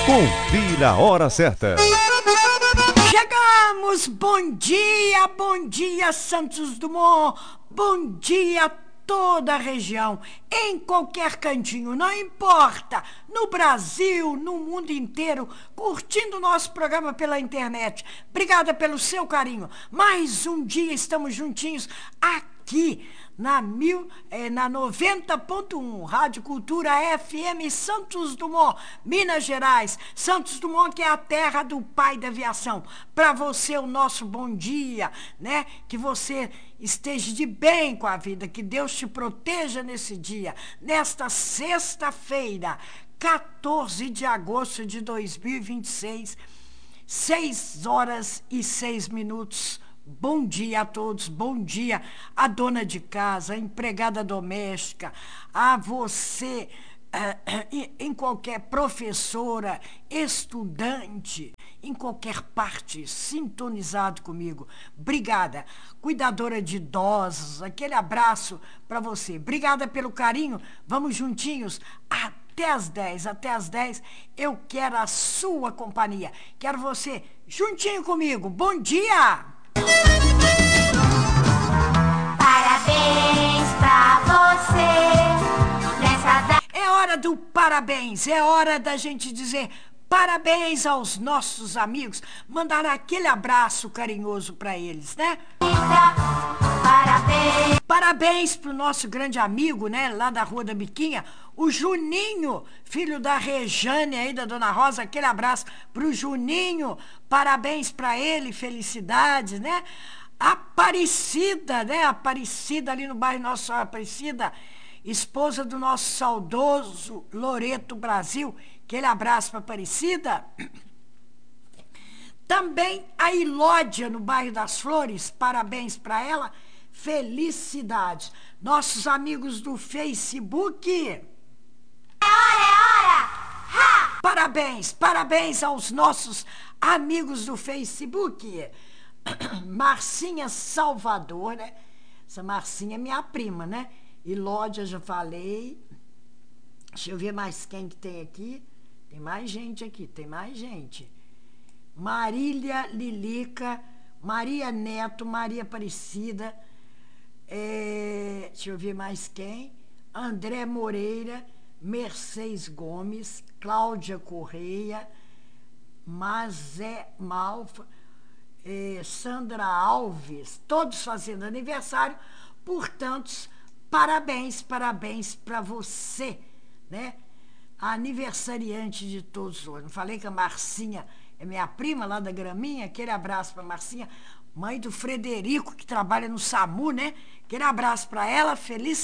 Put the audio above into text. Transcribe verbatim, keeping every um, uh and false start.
Confira a hora certa. Chegamos! Bom dia, bom dia, Santos Dumont! Bom dia, toda a região, em qualquer cantinho, não importa, no Brasil, no mundo inteiro, curtindo o nosso programa pela internet. Obrigada pelo seu carinho. Mais um dia estamos juntinhos aqui na, mil, eh, na noventa ponto um, Rádio Cultura F M Santos Dumont, Minas Gerais. Santos Dumont, que é a terra do pai da aviação. Para você, o nosso bom dia, né? Que você esteja de bem com a vida, que Deus te proteja nesse dia, nesta sexta-feira, quatorze de agosto de dois mil e vinte e seis, seis horas e seis minutos. Bom dia a todos, bom dia à dona de casa, à empregada doméstica, a você, em qualquer professora, estudante, em qualquer parte, sintonizado comigo. Obrigada, cuidadora de idosos, aquele abraço para você. Obrigada pelo carinho, vamos juntinhos até às dez, até às dez eu quero a sua companhia, quero você juntinho comigo. Bom dia! Parabéns pra você nessa data. É hora do parabéns, é hora da gente dizer parabéns aos nossos amigos, mandar aquele abraço carinhoso para eles, né? Parabéns. Parabéns pro nosso grande amigo, né, lá da Rua da Biquinha, o Juninho, filho da Rejane aí, da Dona Rosa. Aquele abraço pro Juninho, parabéns para ele, felicidades, né? Aparecida, né? Aparecida ali no bairro Nossa Senhora Aparecida, esposa do nosso saudoso Loreto Brasil. Aquele abraço para Aparecida. Também a Ilódia, no bairro das Flores, parabéns para ela, felicidades. Nossos amigos do Facebook. É hora, é hora! Ha! Parabéns, parabéns aos nossos amigos do Facebook. Marcinha Salvador, né? Essa Marcinha é minha prima, né? Ilódia, já falei. Deixa eu ver mais quem que tem aqui. Tem mais gente aqui, tem mais gente. Marília Lilica, Maria Neto, Maria Aparecida. É, deixa eu ver mais quem. André Moreira, Mercedes Gomes, Cláudia Correia, Mazé Malfa, é, Sandra Alves, todos fazendo aniversário. Portanto, parabéns, parabéns para você, né? A aniversariante de todos hoje. Não falei que a Marcinha é minha prima lá da Graminha? Aquele abraço para Marcinha, mãe do Frederico, que trabalha no SAMU, né? Aquele abraço para ela, feliz